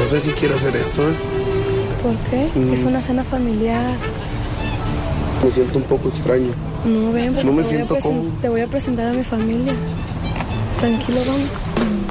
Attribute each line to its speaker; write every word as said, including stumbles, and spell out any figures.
Speaker 1: sé si quiero hacer esto, ¿eh?
Speaker 2: ¿Por qué? Mm. Es una cena familiar.
Speaker 1: Me siento un poco extraño.
Speaker 2: No, ven, porque
Speaker 1: no me
Speaker 2: te,
Speaker 1: siento
Speaker 2: voy a
Speaker 1: cómodo.
Speaker 2: te voy a presentar a mi familia. Tranquilo, vamos.